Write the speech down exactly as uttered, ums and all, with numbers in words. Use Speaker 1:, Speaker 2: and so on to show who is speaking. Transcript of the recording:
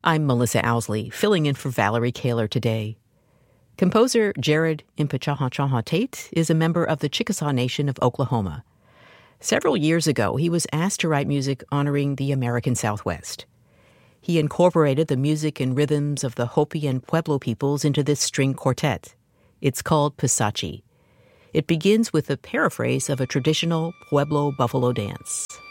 Speaker 1: I'm Melissa Owsley, filling in for Valerie Kaler today. Composer Jared Impichahonchahon Tate is a member of the Chickasaw Nation of Oklahoma. Several years ago, he was asked to write music honoring the American Southwest. He incorporated the music and rhythms of the Hopi and Pueblo peoples into this string quartet. It's called Pisachi. It begins with a paraphrase of a traditional Pueblo buffalo dance.